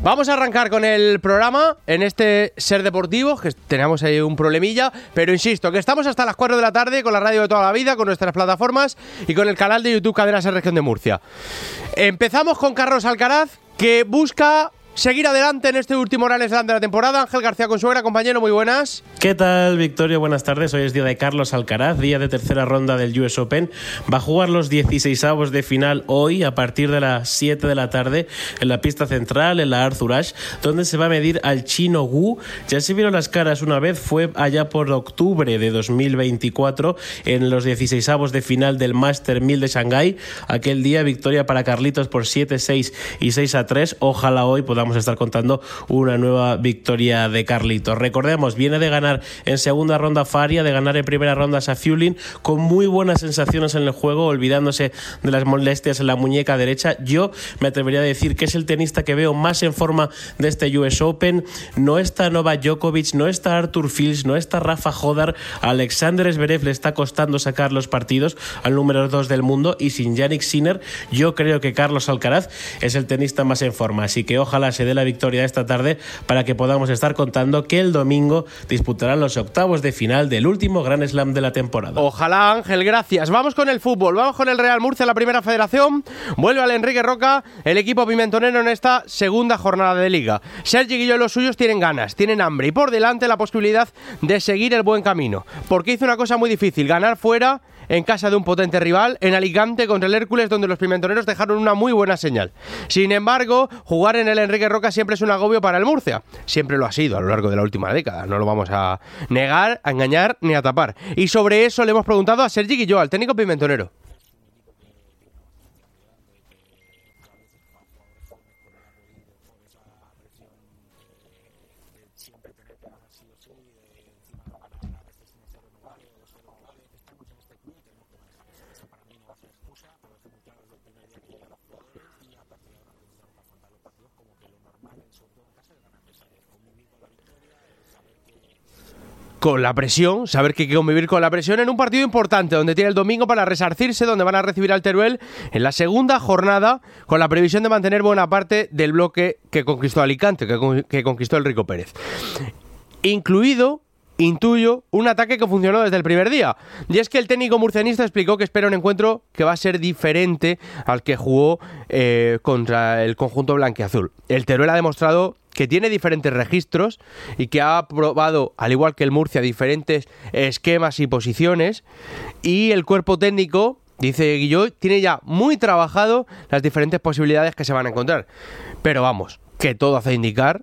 Vamos a arrancar con el programa en este Ser Deportivo, que tenemos ahí un problemilla, pero insisto, que estamos hasta las 4 de la tarde con la radio de toda la vida, con nuestras plataformas y con el canal de YouTube Cadena Ser Región de Murcia. Empezamos con Carlos Alcaraz, que busca seguir adelante en este último Grand Slam de la temporada. Ángel García Consuegra, compañero, muy buenas. ¿Qué tal, Victorio? Buenas tardes. Hoy es día de Carlos Alcaraz, día de tercera ronda del US Open. Va a jugar los 16avos de final hoy a partir de las 7 de la tarde en la pista central, en la Arthur Ashe, donde se va a medir al chino Wu. Ya se vieron las caras una vez, fue allá por octubre de 2024 en los 16avos de final del Master 1000 de Shanghái. Aquel día victoria para Carlitos por 7-6 y 6-3. Ojalá hoy podamos estar contando una nueva victoria de Carlitos. Recordemos, viene de ganar en segunda ronda Faria, de ganar en primera ronda a Safiullin, con muy buenas sensaciones en el juego, olvidándose de las molestias en la muñeca derecha. Yo me atrevería a decir que es el tenista que veo más en forma de este US Open. No está Novak Djokovic, no está Arthur Fils, no está Rafa Hodar. Alexander Zverev le está costando sacar los partidos al número 2 del mundo, y sin Jannik Sinner yo creo que Carlos Alcaraz es el tenista más en forma, así que ojalá se dé la victoria esta tarde para que podamos estar contando que el domingo disputarán los octavos de final del último Grand Slam de la temporada. Ojalá, Ángel, gracias. Vamos con el fútbol, vamos con el Real Murcia, la primera federación. Vuelve al Enrique Roca el equipo pimentonero en esta segunda jornada de Liga. Sergi Guilló y los suyos tienen ganas, tienen hambre y por delante la posibilidad de seguir el buen camino, porque hizo una cosa muy difícil: ganar fuera, en casa de un potente rival, en Alicante contra el Hércules, donde los pimentoneros dejaron una muy buena señal. Sin embargo, jugar en el Enrique Roca siempre es un agobio para el Murcia. Siempre lo ha sido a lo largo de la última década, no lo vamos a negar, a engañar ni a tapar. Y sobre eso le hemos preguntado a Sergi Guilló, al técnico pimentonero. Con la presión, saber que hay que convivir con la presión en un partido importante, donde tiene el domingo para resarcirse, donde van a recibir al Teruel en la segunda jornada, con la previsión de mantener buena parte del bloque que conquistó Alicante, que conquistó el Rico Pérez. Incluido, intuyo, un ataque que funcionó desde el primer día. Y es que el técnico murcianista explicó que espera un encuentro que va a ser diferente al que jugó contra el conjunto blanquiazul. El Teruel ha demostrado que tiene diferentes registros y que ha probado, al igual que el Murcia, diferentes esquemas y posiciones, y el cuerpo técnico, dice Guilló, tiene ya muy trabajado las diferentes posibilidades que se van a encontrar. Pero vamos, que todo hace indicar,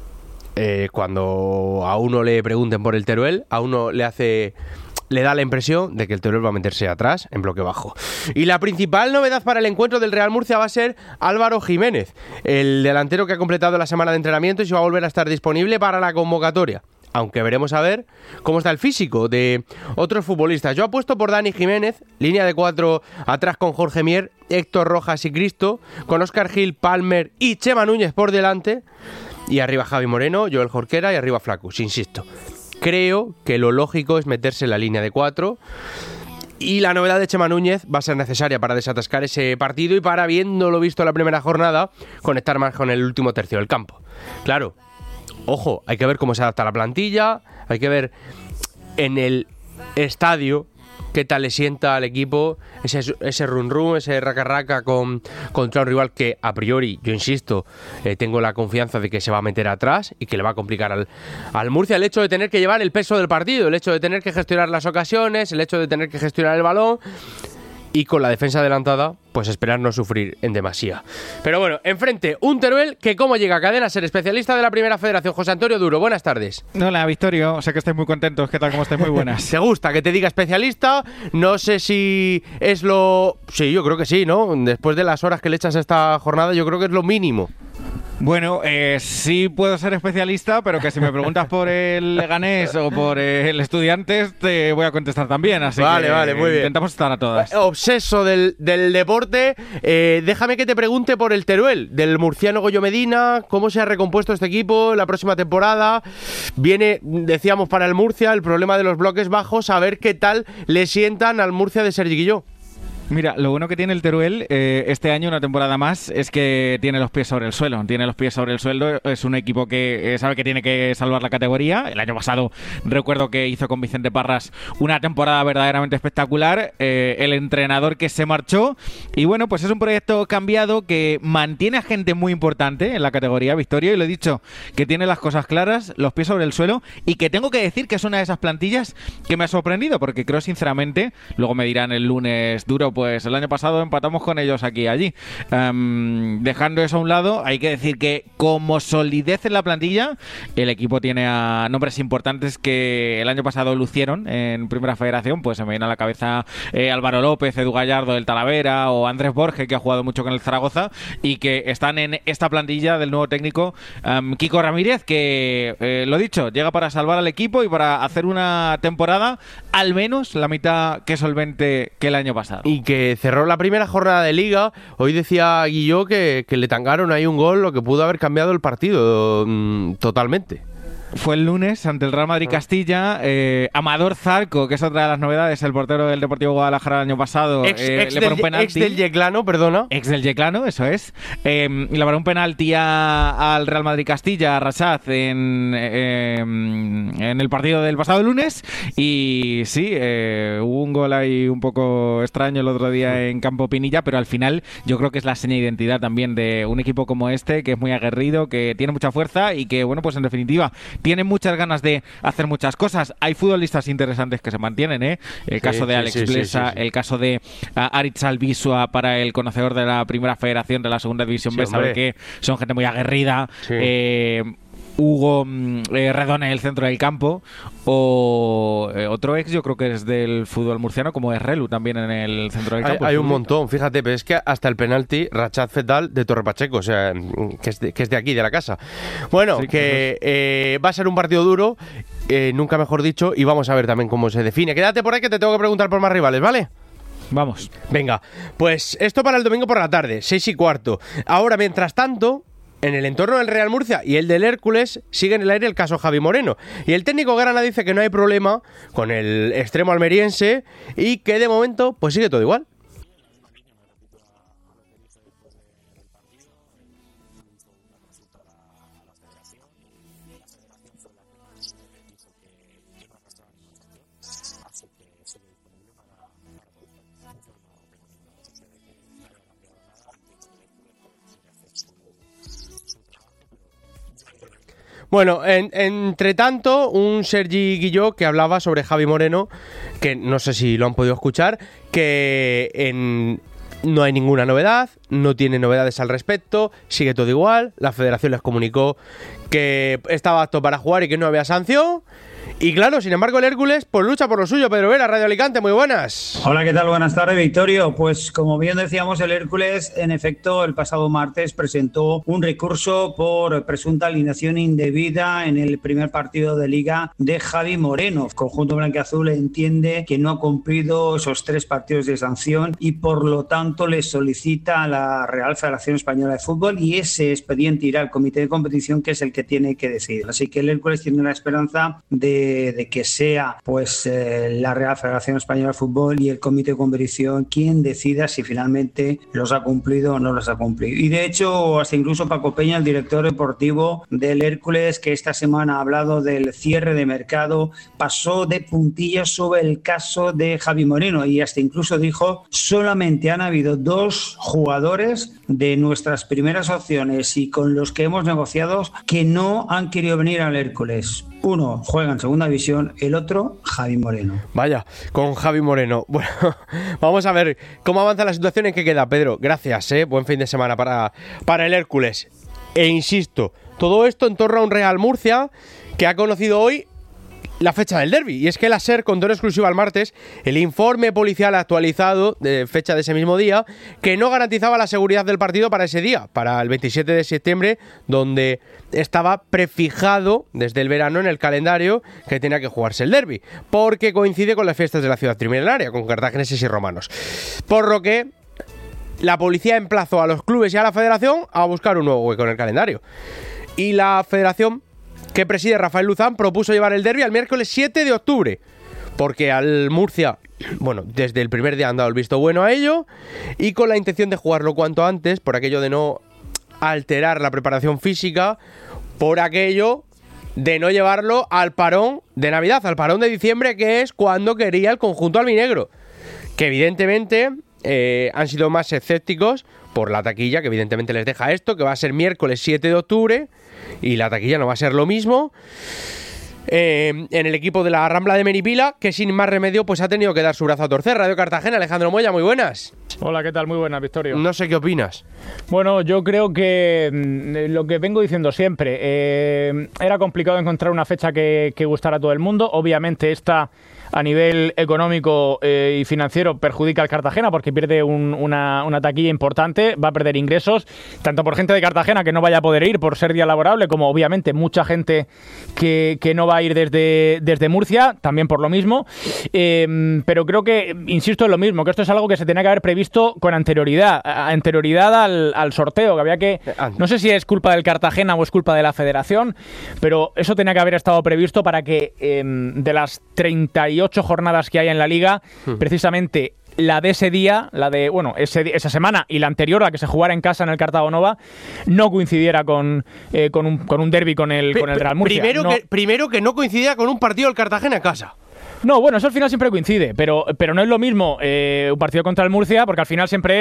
cuando a uno le pregunten por el Teruel, a uno le da la impresión de que el Teruel va a meterse atrás en bloque bajo. Y la principal novedad para el encuentro del Real Murcia va a ser Álvaro Jiménez, el delantero que ha completado la semana de entrenamiento y se va a volver a estar disponible para la convocatoria. Aunque veremos a ver cómo está el físico de otros futbolistas. Yo apuesto por Dani Jiménez, línea de 4 atrás con Jorge Mier, Héctor Rojas y Cristo, con Óscar Gil, Palmer y Chema Núñez por delante, y arriba Javi Moreno, Joel Jorquera y arriba Flacus, insisto. Creo que lo lógico es meterse en la línea de 4, y la novedad de Chema Núñez va a ser necesaria para desatascar ese partido y para, viéndolo visto la primera jornada, conectar más con el último tercio del campo. Claro, ojo, hay que ver cómo se adapta la plantilla, hay que ver en el estadio qué tal le sienta al equipo ese run ese raca contra un rival que a priori, yo insisto, tengo la confianza de que se va a meter atrás y que le va a complicar al Murcia el hecho de tener que llevar el peso del partido, el hecho de tener que gestionar las ocasiones, el hecho de tener que gestionar el balón. Y con la defensa adelantada, pues esperar no sufrir en demasía. Pero bueno, enfrente, un Teruel que, como llega a Cadena Ser, especialista de la Primera Federación. José Antonio Duro, buenas tardes. Hola, Victorio, sé que estáis muy contentos. ¿Qué tal? ¿Cómo estáis? Muy buenas. ¿Te gusta que te diga especialista? No sé si es lo... Sí, yo creo que sí, ¿no? Después de las horas que le echas a esta jornada, yo creo que es lo mínimo. Bueno, sí puedo ser especialista, pero que si me preguntas por el Leganés o por el Estudiantes, te voy a contestar también. Así vale, muy bien. Intentamos estar a todas. Obseso del deporte. Déjame que te pregunte por el Teruel, del murciano Goyo Medina. ¿Cómo se ha recompuesto este equipo la próxima temporada? Viene, decíamos, para el Murcia el problema de los bloques bajos. A ver qué tal le sientan al Murcia de Sergi Guilló. Mira, lo bueno que tiene el Teruel este año, una temporada más, es que tiene los pies sobre el suelo. Tiene los pies sobre el suelo. Es un equipo que sabe que tiene que salvar la categoría. El año pasado recuerdo que hizo con Vicente Parras una temporada verdaderamente espectacular. El entrenador que se marchó. Y bueno, pues es un proyecto cambiado que mantiene a gente muy importante en la categoría, Victoria. Y lo he dicho, que tiene las cosas claras, los pies sobre el suelo. Y que tengo que decir que es una de esas plantillas que me ha sorprendido. Porque creo sinceramente, luego me dirán el lunes duro, pues el año pasado empatamos con ellos aquí y allí. Dejando eso a un lado, hay que decir que como solidez en la plantilla, el equipo tiene a nombres importantes que el año pasado lucieron en Primera Federación, pues se me viene a la cabeza Álvaro López, Edu Gallardo del Talavera o Andrés Borge, que ha jugado mucho con el Zaragoza y que están en esta plantilla del nuevo técnico Kiko Ramírez, que lo dicho, llega para salvar al equipo y para hacer una temporada al menos la mitad que solvente que el año pasado. Y que cerró la primera jornada de Liga. Hoy decía Guilló que le tangaron ahí un gol, lo que pudo haber cambiado el partido totalmente. Fue el lunes ante el Real Madrid Castilla. Amador Zarco, que es otra de las novedades, el portero del Deportivo Guadalajara el año pasado, le paró un penalti. Ex del Yeclano, perdona. Ex del Yeclano, eso es. Le paró un penalti al Real Madrid Castilla, a Rachat, en el partido del pasado lunes. Y sí, hubo un gol ahí un poco extraño el otro día en Campo Pinilla, pero al final yo creo que es la seña de identidad también de un equipo como este, que es muy aguerrido, que tiene mucha fuerza y que, bueno, pues en definitiva tienen muchas ganas de hacer muchas cosas. Hay futbolistas interesantes que se mantienen, El caso de Alex Blesa, el caso de Aritz Albisua, para el conocedor de la Primera Federación, de la Segunda División B, sabe que son gente muy aguerrida. Hugo Redón en el centro del campo, o otro ex, yo creo que es del fútbol murciano, como es Relu también en el centro del campo. Hay un montón, fíjate, pero es que hasta el penalti, Rachat Fetal de Torre Pacheco, o sea, que es de aquí, de la casa. Bueno, sí, que va a ser un partido duro, nunca mejor dicho, y vamos a ver también cómo se define. Quédate por ahí que te tengo que preguntar por más rivales, ¿vale? Vamos. Venga, pues esto para el domingo por la tarde, 6:15. Ahora, mientras tanto, en el entorno del Real Murcia y el del Hércules sigue en el aire el caso Javi Moreno. Y el técnico Grana dice que no hay problema con el extremo almeriense y que de momento pues sigue todo igual. Bueno, entre tanto, un Sergi Guilló que hablaba sobre Javi Moreno, que no sé si lo han podido escuchar, que no hay ninguna novedad, no tiene novedades al respecto, sigue todo igual, la federación les comunicó que estaba apto para jugar y que no había sanción. Y claro, sin embargo, el Hércules pues lucha por lo suyo. Pedro Vera, Radio Alicante, muy buenas. Hola, ¿qué tal? Buenas tardes, Victorio. Pues como bien decíamos, el Hércules, en efecto, el pasado martes presentó un recurso por presunta alineación indebida en el primer partido de Liga de Javi Moreno. El conjunto blanquiazul entiende que no ha cumplido esos 3 partidos de sanción y por lo tanto le solicita a la Real Federación Española de Fútbol, y ese expediente irá al comité de competición, que es el que tiene que decidir. Así que el Hércules tiene la esperanza de que sea pues la Real Federación Española de Fútbol y el comité de competición quien decida si finalmente los ha cumplido o no los ha cumplido. Y de hecho, hasta incluso Paco Peña, el director deportivo del Hércules, que esta semana ha hablado del cierre de mercado, pasó de puntillas sobre el caso de Javi Moreno y hasta incluso dijo: solamente han habido 2 jugadores de nuestras primeras opciones y con los que hemos negociado que no han querido venir al Hércules. Uno juega en segunda división, el otro Javi Moreno. Vaya, con Javi Moreno. Bueno, vamos a ver cómo avanza la situación, en qué queda, Pedro. Gracias, buen fin de semana para el Hércules. E insisto, todo esto en torno a un Real Murcia que ha conocido hoy la fecha del derbi. Y es que la SER contó en exclusiva el martes el informe policial actualizado de fecha de ese mismo día, que no garantizaba la seguridad del partido para ese día, para el 27 de septiembre, donde estaba prefijado desde el verano en el calendario que tenía que jugarse el derbi, porque coincide con las fiestas de la ciudad trimilenaria, con cartagineses y romanos. Por lo que la policía emplazó a los clubes y a la federación a buscar un nuevo hueco en el calendario. Y la federación, que preside Rafael Luzán, propuso llevar el derbi al miércoles 7 de octubre, porque al Murcia bueno, desde el primer día han dado el visto bueno a ello y con la intención de jugarlo cuanto antes, por aquello de no alterar la preparación física, por aquello de no llevarlo al parón de Navidad, al parón de diciembre, que es cuando quería el conjunto albinegro, que evidentemente han sido más escépticos por la taquilla, que evidentemente les deja esto, que va a ser miércoles 7 de octubre y la taquilla no va a ser lo mismo. En el equipo de la Rambla de Meripila, que sin más remedio pues ha tenido que dar su brazo a torcer. Radio Cartagena, Alejandro Moya, muy buenas. Hola, ¿qué tal? Muy buenas, Victorio. No sé qué opinas. Bueno, yo creo que lo que vengo diciendo siempre, era complicado encontrar una fecha que gustara a todo el mundo. Obviamente esta, a nivel económico y financiero, perjudica al Cartagena porque pierde una taquilla importante, va a perder ingresos, tanto por gente de Cartagena que no vaya a poder ir por ser día laborable, como obviamente mucha gente que no va a ir desde Murcia, también por lo mismo. Pero creo que, insisto en lo mismo, que esto es algo que se tenía que haber previsto con anterioridad al sorteo, que había que... No sé si es culpa del Cartagena o es culpa de la federación, pero eso tenía que haber estado previsto para que de las 38 jornadas que hay en la liga, precisamente la de ese día, la de, bueno, esa semana y la anterior, la que se jugara en casa en el Cartagonova, no coincidiera con un derbi con el Real Murcia. Primero que no coincidiera con un partido del Cartagena en casa. No, bueno, eso al final siempre coincide, pero no es lo mismo un partido contra el Murcia, porque al final siempre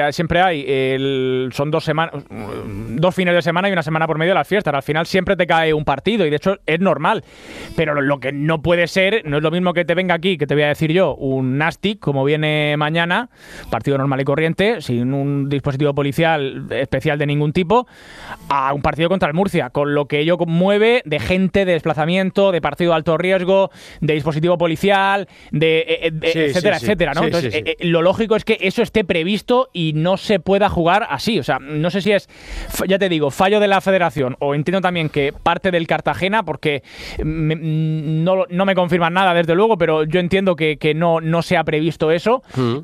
hay son 2 fines de semana y una semana por medio de las fiestas. Al final siempre te cae un partido y de hecho es normal. Pero lo que no puede ser, no es lo mismo que te venga aquí, que te voy a decir yo, un Nastic, como viene mañana, partido normal y corriente, sin un dispositivo policial especial de ningún tipo, a un partido contra el Murcia, con lo que ello mueve de gente, de desplazamiento, de partido de alto riesgo, de dispositivo policial, etcétera, ¿no? Entonces, lo lógico es que eso esté previsto y no se pueda jugar así. O sea, no sé si es, ya te digo, fallo de la federación o entiendo también que parte del Cartagena, porque no me confirman nada, desde luego, pero yo entiendo que no se ha previsto eso.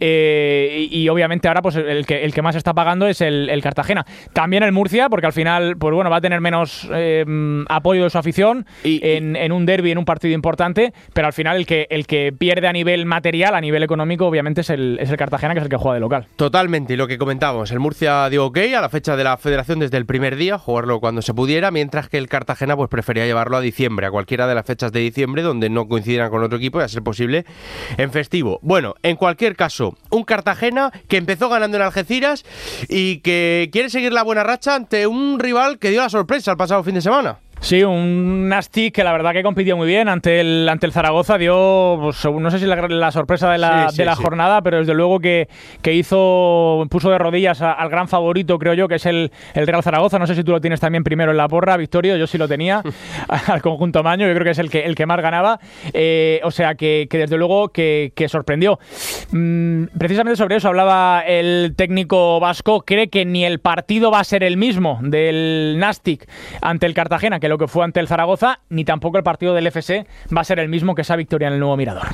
Y obviamente ahora pues el que más está pagando es el Cartagena. También el Murcia, porque al final pues bueno, va a tener menos apoyo de su afición en un derbi, en un partido importante, pero al final el que pierde a nivel material, a nivel económico, obviamente es el Cartagena, que es el que juega de local. Totalmente, y lo que comentábamos, el Murcia dio ok a la fecha de la federación desde el primer día, jugarlo cuando se pudiera, mientras que el Cartagena pues prefería llevarlo a diciembre, a cualquiera de las fechas de diciembre donde no coincidieran con otro equipo y a ser posible en festivo. Bueno, en cualquier caso, un Cartagena que empezó ganando en Algeciras y que quiere seguir la buena racha ante un rival que dio la sorpresa el pasado fin de semana. Sí, un Nastic que la verdad que compitió muy bien ante el Zaragoza, dio, pues, no sé si la sorpresa de la jornada, pero desde luego que puso de rodillas al gran favorito, creo yo, que es el Real Zaragoza. No sé si tú lo tienes también primero en la porra, Victorio, yo sí lo tenía, al conjunto maño, yo creo que es el que más ganaba, o sea que desde luego que sorprendió. Precisamente sobre eso hablaba el técnico vasco, cree que ni el partido va a ser el mismo del Nastic ante el Cartagena que lo que fue ante el Zaragoza, ni tampoco el partido del FC va a ser el mismo que esa victoria en el Nuevo Mirador.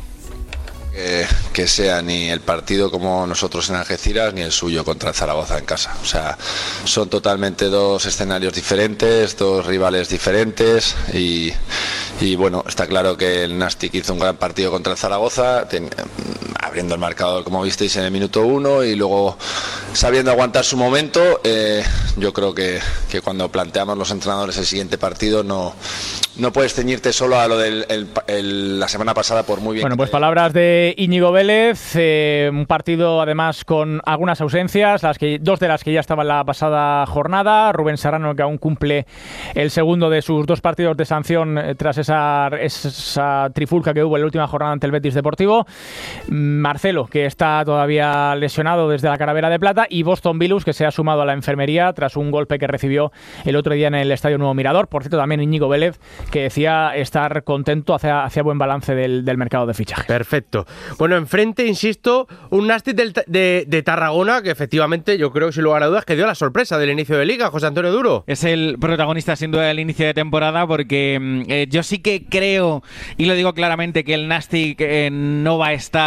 Que sea ni el partido como nosotros en Algeciras ni el suyo contra el Zaragoza en casa. O sea, son totalmente dos escenarios diferentes, dos rivales diferentes y bueno, está claro que el Nastic hizo un gran partido contra el Zaragoza, abriendo el marcador como visteis en el minuto 1 y luego sabiendo aguantar su momento. Yo creo que cuando planteamos los entrenadores el siguiente partido no puedes ceñirte solo a lo de la semana pasada, por muy bien. Bueno, pues palabras de Íñigo Vélez, un partido además con algunas ausencias, dos de las que ya estaban la pasada jornada. Rubén Serrano, que aún cumple el segundo de sus 2 partidos de sanción tras esa trifulca que hubo en la última jornada ante el Betis Deportivo. Marcelo, que está todavía lesionado desde la Caravera de Plata, y Boston Bilus, que se ha sumado a la enfermería tras un golpe que recibió el otro día en el Estadio Nuevo Mirador. Por cierto, también Íñigo Vélez, que decía estar contento, hacia buen balance del mercado de fichajes. Perfecto. Bueno, enfrente, insisto, un Nastic de Tarragona, que efectivamente yo creo que sin lugar a dudas que dio la sorpresa del inicio de Liga, José Antonio Duro. Es el protagonista sin duda del inicio de temporada, porque yo sí que creo, y lo digo claramente, que el Nastic no va a estar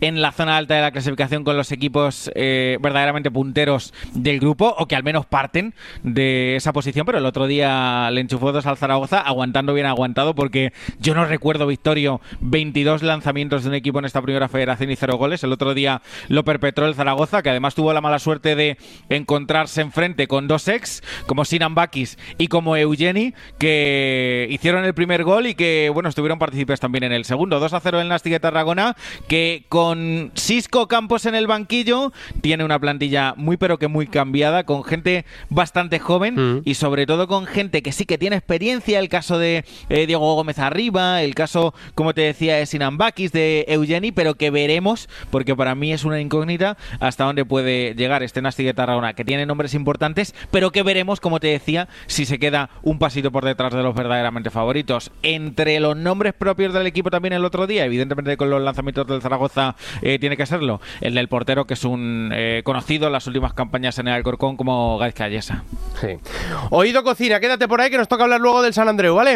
en la zona alta de la clasificación con los equipos verdaderamente punteros del grupo, o que al menos parten de esa posición, pero el otro día le enchufó 2 al Zaragoza, aguantando bien aguantado, porque yo no recuerdo, Victorio, 22 lanzamientos de un equipo en esta primera federación y 0 goles. El otro día lo perpetró el Zaragoza, que además tuvo la mala suerte de encontrarse enfrente con 2 ex, como Sinan Bakis y como Eugeni, que hicieron el primer gol y que, bueno, estuvieron partícipes también en el segundo. 2-0 el Nàstic de Tarragona, que con Xisco Campos en el banquillo tiene una plantilla muy pero que muy cambiada, con gente bastante joven y sobre todo con gente que sí que tiene experiencia. El caso de Diego Gómez arriba, el caso, como te decía, de Sinan Bakis, de Eugeni, pero que veremos, porque para mí es una incógnita hasta dónde puede llegar este Nàstic de Tarragona, que tiene nombres importantes, pero que veremos, como te decía, si se queda un pasito por detrás de los verdaderamente favoritos. Entre los nombres propios del equipo también el otro día, evidentemente con los lanzamientos del Zaragoza tiene que serlo, el del portero, que es un conocido en las últimas campañas en el Alcorcón como Gaizka Ayesa. Sí. Oído Cocina, quédate por ahí que nos toca hablar luego del San Andreu, ¿vale?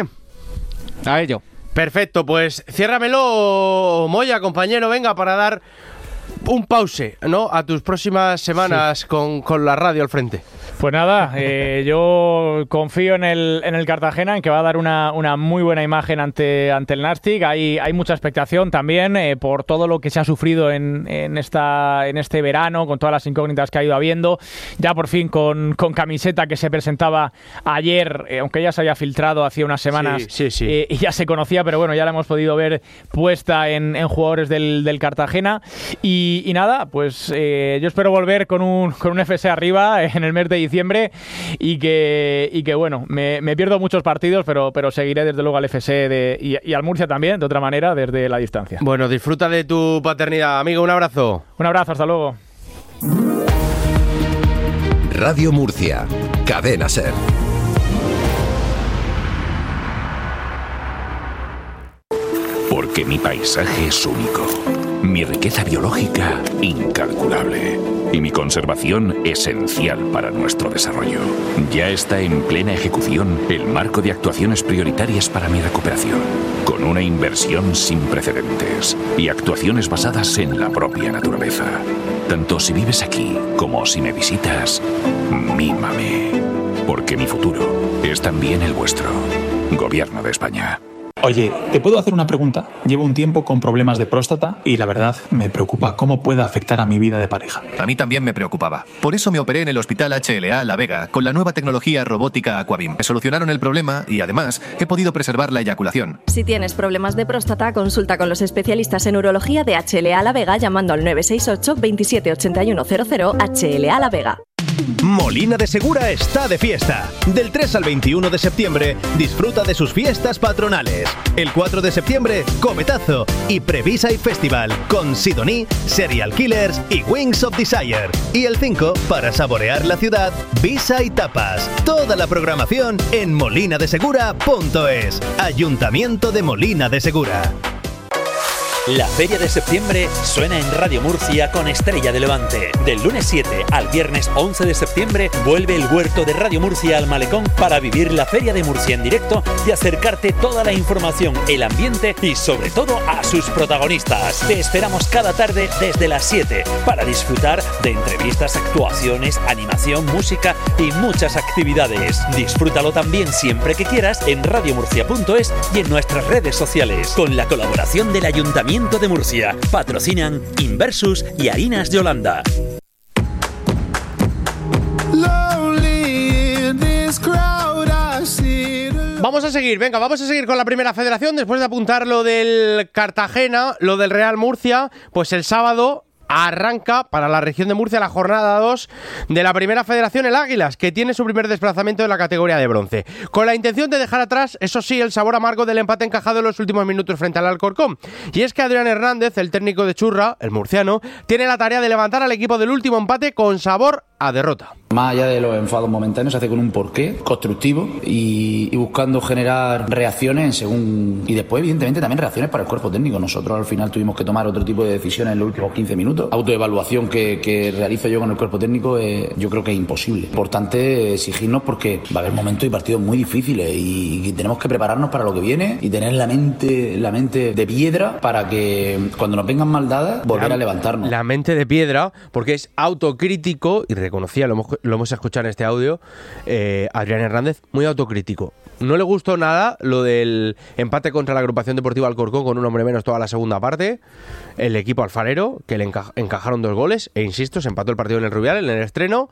A ello. Perfecto, pues ciérramelo, Moya, compañero, venga, para dar un pause, ¿no?, a tus próximas semanas con la radio al frente. Pues nada, yo confío en el Cartagena, en que va a dar una muy buena imagen ante el Nàstic. Hay mucha expectación también por todo lo que se ha sufrido en este verano, con todas las incógnitas que ha ido habiendo. Ya por fin con camiseta que se presentaba ayer, aunque ya se había filtrado hacía unas semanas, sí. Y ya se conocía, pero bueno, ya la hemos podido ver puesta en jugadores del Cartagena. Y nada, pues yo espero volver con un FS arriba en el mes de diciembre y que bueno, me pierdo muchos partidos, pero seguiré desde luego al FC y al Murcia también, de otra manera, desde la distancia. Bueno, disfruta de tu paternidad, amigo, un abrazo. Un abrazo, hasta luego. Radio Murcia, Cadena SER. Porque mi paisaje es único, mi riqueza biológica incalculable y mi conservación esencial para nuestro desarrollo. Ya está en plena ejecución el marco de actuaciones prioritarias para mi recuperación, con una inversión sin precedentes y actuaciones basadas en la propia naturaleza. Tanto si vives aquí como si me visitas, mímame, porque mi futuro es también el vuestro. Gobierno de España. Oye, ¿te puedo hacer una pregunta? Llevo un tiempo con problemas de próstata y la verdad me preocupa cómo puede afectar a mi vida de pareja. A mí también me preocupaba. Por eso me operé en el Hospital HLA La Vega con la nueva tecnología robótica Aquabim. Me solucionaron el problema y además he podido preservar la eyaculación. Si tienes problemas de próstata, consulta con los especialistas en urología de HLA La Vega llamando al 968 27 81 00 HLA La Vega. Molina de Segura está de fiesta. Del 3 al 21 de septiembre disfruta de sus fiestas patronales. El 4 de septiembre, Cometazo y Previsite Festival con Sidoní, Serial Killers y Wings of Desire. Y el 5, para saborear la ciudad, Visa y Tapas. Toda la programación en molinadesegura.es. Ayuntamiento de Molina de Segura. La Feria de Septiembre suena en Radio Murcia con Estrella de Levante. Del lunes 7 al viernes 11 de septiembre vuelve el huerto de Radio Murcia al Malecón para vivir la Feria de Murcia en directo y acercarte toda la información, el ambiente y sobre todo a sus protagonistas. Te esperamos cada tarde desde las 7 para disfrutar de entrevistas, actuaciones, animación, música y muchas actividades. Disfrútalo también siempre que quieras en radiomurcia.es y en nuestras redes sociales con la colaboración del Ayuntamiento de Murcia. Patrocinan Inversus y Harinas Yolanda. Vamos a seguir con la primera federación. Después de apuntar lo del Cartagena, lo del Real Murcia, pues el sábado arranca para la región de Murcia la jornada 2 de la primera federación, el Águilas, que tiene su primer desplazamiento en la categoría de bronce, con la intención de dejar atrás, eso sí, el sabor amargo del empate encajado en los últimos minutos frente al Alcorcón. Y es que Adrián Hernández, el técnico de Churra, el murciano, tiene la tarea de levantar al equipo del último empate con sabor a derrota. Más allá de los enfados momentáneos, se hace con un porqué constructivo y buscando generar reacciones y después, evidentemente, también reacciones para el cuerpo técnico. Nosotros al final tuvimos que tomar otro tipo de decisiones en los últimos 15 minutos. minutos. Autoevaluación que realizo yo con el cuerpo técnico, yo creo que es imposible. Importante exigirnos porque va a haber momentos y partidos muy difíciles y tenemos que prepararnos para lo que viene y tener la mente de piedra para que cuando nos vengan mal dadas volver a levantarnos. La mente de piedra, porque es autocrítico, y reconocía, lo hemos escuchado en este audio, Adrián Hernández, muy autocrítico. No le gustó nada lo del empate contra la agrupación deportiva Alcorcón con un hombre menos toda la segunda parte. El equipo alfarero, que le encajaron 2 goles, e insisto, se empató el partido en el Rubial, en el estreno.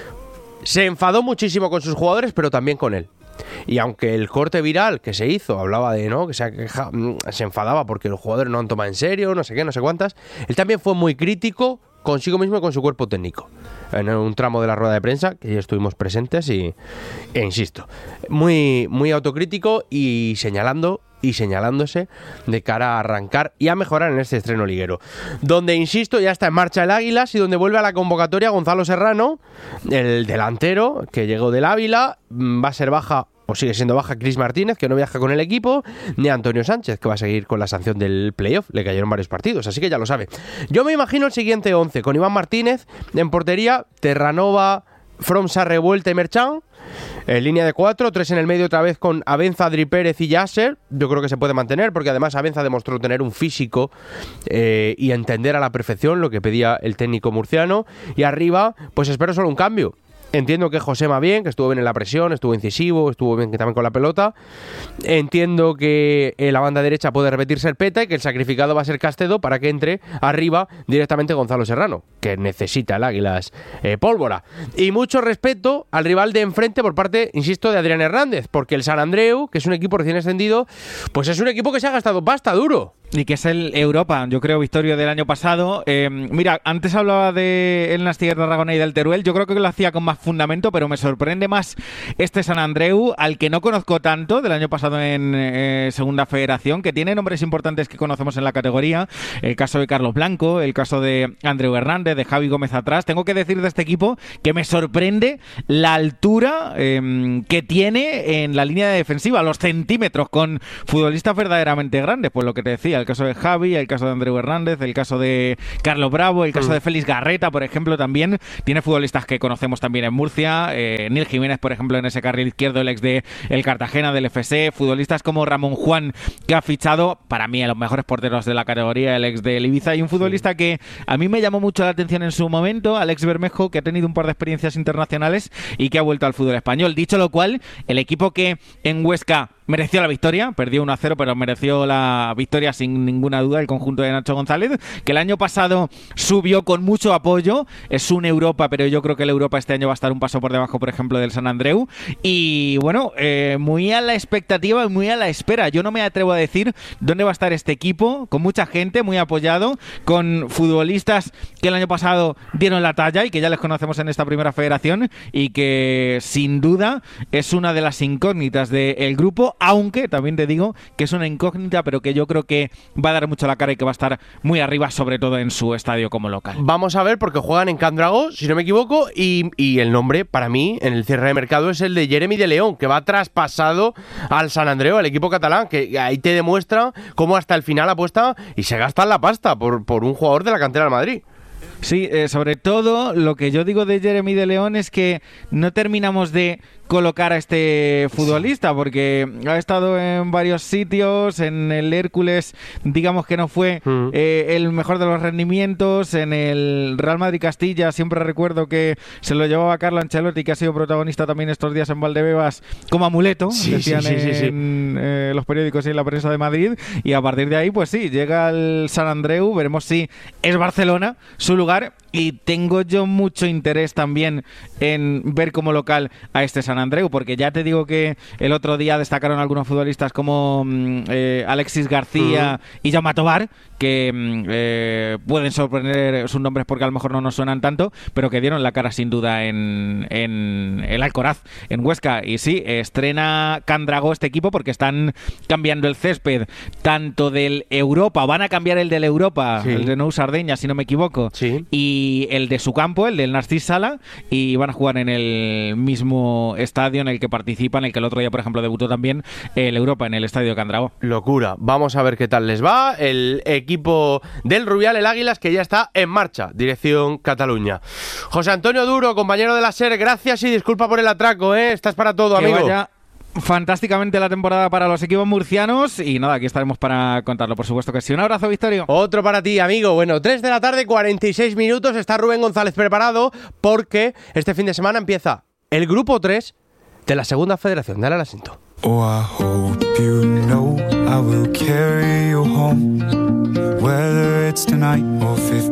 Se enfadó muchísimo con sus jugadores, pero también con él. Y aunque el corte viral que se hizo hablaba de que se enfadaba porque los jugadores no han tomado en serio, no sé qué, no sé cuántas, él también fue muy crítico consigo mismo y con su cuerpo técnico. En un tramo de la rueda de prensa, que ya estuvimos presentes e insisto, muy, muy autocrítico y señalándose de cara a arrancar y a mejorar en este estreno liguero. Donde, insisto, ya está en marcha el Águilas y donde vuelve a la convocatoria Gonzalo Serrano, el delantero que llegó del Ávila. Va a ser baja, o sigue siendo baja, Cris Martínez, que no viaja con el equipo, ni Antonio Sánchez, que va a seguir con la sanción del playoff. Le cayeron varios partidos, así que ya lo sabe. Yo me imagino el siguiente 11, con Iván Martínez en portería, Terranova, Fromsa, Revuelta y Merchan. En línea de 4, 3 en el medio otra vez con Abenza, Adri Pérez y Yasser. Yo creo que se puede mantener porque además Abenza demostró tener un físico y entender a la perfección lo que pedía el técnico murciano. Y arriba, pues espero solo un cambio. Entiendo que Josema bien, que estuvo bien en la presión, estuvo incisivo, estuvo bien también con la pelota. Entiendo que en la banda derecha puede repetirse el Peta y que el sacrificado va a ser Castedo para que entre arriba directamente Gonzalo Serrano, que necesita el Águilas pólvora. Y mucho respeto al rival de enfrente por parte, insisto, de Adrián Hernández, porque el Sant Andreu, que es un equipo recién extendido, pues es un equipo que se ha gastado pasta duro. Y que es el Europa, yo creo, Victorio, del año pasado. Mira, antes hablaba de el Nastiguer de Tarragona y del Teruel. Yo creo que lo hacía con más fundamento, pero me sorprende más este Sant Andreu, al que no conozco tanto, del año pasado en Segunda Federación, que tiene nombres importantes que conocemos en la categoría. El caso de Carlos Blanco, el caso de Andreu Hernández, de Javi Gómez atrás. Tengo que decir de este equipo que me sorprende la altura que tiene en la línea defensiva, los centímetros, con futbolistas verdaderamente grandes. Pues lo que te decía, el caso de Javi, el caso de Andreu Hernández, el caso de Carlos Bravo, el caso de Félix Garreta, por ejemplo, también. Tiene futbolistas que conocemos también en Murcia, Nil Jiménez, por ejemplo, en ese carril izquierdo, el ex de el Cartagena, del FC, futbolistas como Ramón Juan, que ha fichado, para mí, a los mejores porteros de la categoría, el ex del Ibiza, y un futbolista que a mí me llamó mucho la atención en su momento, Alex Bermejo, que ha tenido un par de experiencias internacionales y que ha vuelto al fútbol español. Dicho lo cual, el equipo que en Huesca mereció la victoria, perdió 1-0, pero mereció la victoria sin ninguna duda el conjunto de Nacho González, que el año pasado subió con mucho apoyo, es un Europa, pero yo creo que el Europa este año va a estar un paso por debajo, por ejemplo, del Sant Andreu, y bueno, muy a la expectativa y muy a la espera. Yo no me atrevo a decir dónde va a estar este equipo, con mucha gente, muy apoyado, con futbolistas que el año pasado dieron la talla y que ya les conocemos en esta primera federación, y que sin duda es una de las incógnitas del grupo, aunque también te digo que es una incógnita, pero que yo creo que va a dar mucho la cara y que va a estar muy arriba, sobre todo en su estadio como local. Vamos a ver, porque juegan en Can Dragó, si no me equivoco, y el nombre para mí en el cierre de mercado es el de Jeremy de León, que va traspasado al Sant Andreu, al equipo catalán, que ahí te demuestra cómo hasta el final apuesta y se gastan la pasta por un jugador de la cantera del Madrid. Sí, sobre todo lo que yo digo de Jeremy de León es que no terminamos de colocar a este futbolista, porque ha estado en varios sitios. En el Hércules, digamos que no fue el mejor de los rendimientos. En el Real Madrid Castilla siempre recuerdo que se lo llevaba Carlo Ancelotti, que ha sido protagonista también estos días en Valdebebas, como amuleto, decían en los periódicos y en la prensa de Madrid. Y a partir de ahí, pues sí, llega el Sant Andreu. Veremos si es Barcelona su lugar, y tengo yo mucho interés también en ver como local a este Sant Andreu, porque ya te digo que el otro día destacaron algunos futbolistas como Alexis García y Jaume Tobar, que pueden sorprender sus nombres porque a lo mejor no nos suenan tanto, pero que dieron la cara sin duda en el Alcoraz, en Huesca. Y sí, estrena Can Dragó este equipo porque están cambiando el césped tanto del Europa, van a cambiar el del Europa, el de Nou Sardeña, si no me equivoco, y y el de su campo, el del Narcís Sala, y van a jugar en el mismo estadio en el que participan, el que el otro día, por ejemplo, debutó también el Europa, en el estadio de Candraó. Locura. Vamos a ver qué tal les va. El equipo del Rubial, el Águilas, que ya está en marcha, dirección Cataluña. José Antonio Duro, compañero de la SER, gracias y disculpa por el atraco, ¿eh? Estás para todo, amigo. Que vaya fantásticamente la temporada para los equipos murcianos y nada, aquí estaremos para contarlo, por supuesto que sí. Un abrazo, Victorio. Otro para ti, amigo. Bueno, 3 de la tarde, 46 minutos. Está Rubén González preparado porque este fin de semana empieza el grupo 3 de la Segunda Federación. Dale al asiento. Oh, I hope you know I will carry you home, whether it's tonight or 50.